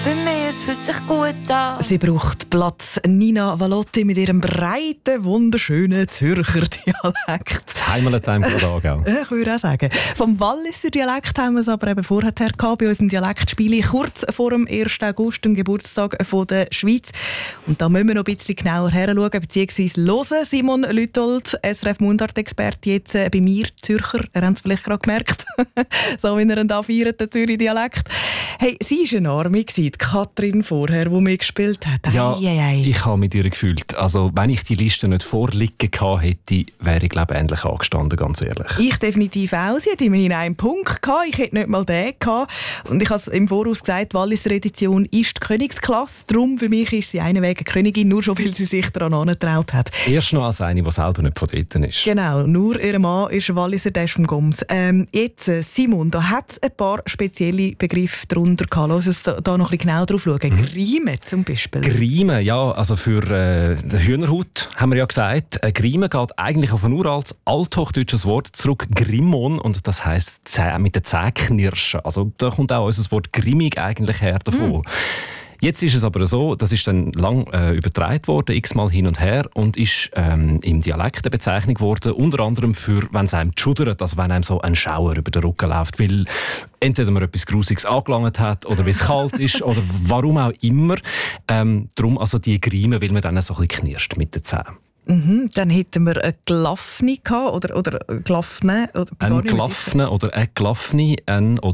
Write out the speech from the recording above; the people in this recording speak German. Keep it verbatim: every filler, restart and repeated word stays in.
Bei mir, es fühlt sich gut an. Sie braucht Platz. Nina Valotti mit ihrem breiten, wunderschönen Zürcher Dialekt. Das heimelt einem gerade an, gell? Ich würde auch sagen. Vom Walliser Dialekt haben wir es aber eben vorher gehabt, bei unserem Dialektspiel kurz vor dem ersten August, dem Geburtstag von der Schweiz. Und da müssen wir noch ein bisschen genauer heranschauen, beziehungsweise hören. Simon Lütold, S R F Mundart-Experte, jetzt bei mir, Zürcher. Ihr habt es vielleicht gerade gemerkt. So wie er ihn da feiert, der Zürich-Dialekt. Hey, sie war eine Arme, die Katrin vorher, die mitgespielt hat. Ja, ei, ei, ei. ich habe mit ihr gefühlt. Also, wenn ich die Liste nicht vorliegen gehabt hätte, wäre ich, glaube ich, ähnlich angestanden, ganz ehrlich. Ich definitiv auch. Sie hat immerhin einen Punkt gehabt. Ich hätte nicht mal den gehabt. Und ich habe es im Voraus gesagt, Walliser Edition ist die Königsklasse. Darum für mich ist sie eine wegen Königin, nur schon, weil sie sich daran angetraut hat. Erst noch als eine, die selber nicht von dort ist. Genau, nur ihr Mann ist Walliser, der ist vom Goms. Ähm, jetzt, Simon, da hat es ein paar spezielle Begriffe darunter gehabt. Lass uns da, da noch ein bisschen genau drauf schauen. Mhm. Grime zum Beispiel. Grime, ja, also für äh, den Hühnerhut haben wir ja gesagt. Äh, Grime geht eigentlich auf ein uraltes althochdeutsches Wort zurück, Grimmon, und das heisst Zäh, mit den Zähnen knirschen. Also da kommt auch unser Wort grimmig eigentlich her davon. Mhm. Jetzt ist es aber so, das ist dann lang äh, übertragen worden, x-mal hin und her, und ist ähm, im Dialekt eine Bezeichnung geworden, unter anderem für, wenn es einem schudert, also wenn einem so ein Schauer über den Rücken läuft, weil entweder man etwas Grusiges angelangt hat oder weil es kalt ist oder warum auch immer. Ähm, darum also die Grime, weil man dann so ein bisschen knirscht mit den Zähnen. Mhm, dann hätten wir eine Glaffne gehabt, oder, oder Glaffne. Oder ein Glaffne oder eine Glaffne, ein oder